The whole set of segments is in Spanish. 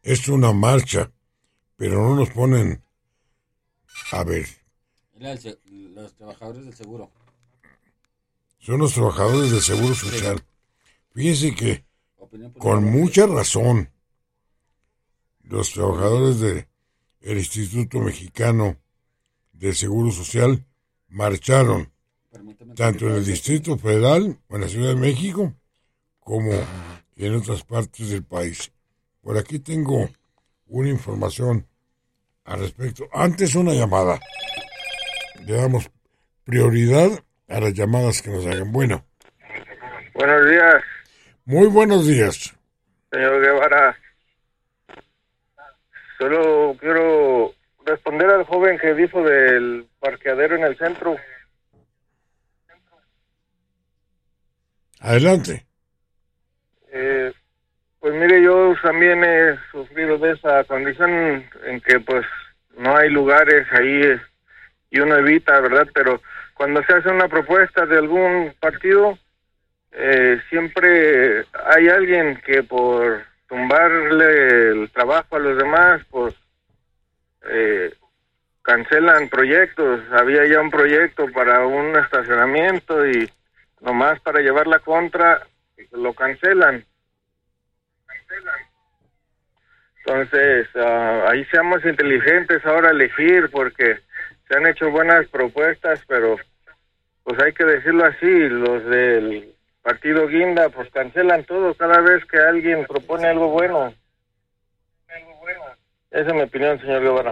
es una marcha, pero no nos ponen, a ver, Los trabajadores del seguro. son los trabajadores del Seguro Social. Fíjense que, Opinión con pública. mucha razón, los trabajadores del Instituto Mexicano del Seguro Social marcharon, Permíteme tanto en el tantito. Distrito Federal, o en la Ciudad de México, como en otras partes del país. Por aquí tengo una información al respecto. Antes una llamada. Le damos prioridad a las llamadas que nos hagan. Bueno, Buenos días, muy buenos días. señor Guevara. Solo quiero responder al joven que dijo del parqueadero en el centro. Adelante. Pues mire, yo también he sufrido de esa condición en que pues no hay lugares ahí y uno evita, ¿verdad? Pero cuando se hace una propuesta de algún partido, siempre hay alguien que por tumbarle el trabajo a los demás, pues cancelan proyectos. Había ya un proyecto para un estacionamiento y nomás para llevar la contra lo cancelan. Entonces, ahí seamos inteligentes ahora a elegir, porque se han hecho buenas propuestas, pero pues hay que decirlo así, los del partido Guinda pues cancelan todo cada vez que alguien propone algo bueno. Esa es mi opinión, señor Guevara.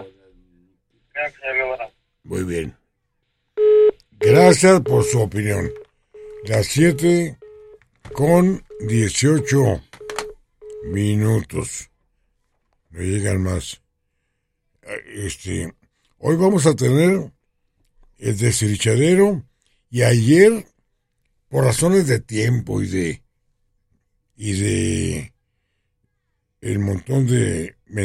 Muy bien. Gracias por su opinión. Las 7:18. No llegan más. Hoy vamos a tener el desdichadero, y ayer, por razones de tiempo y de el montón de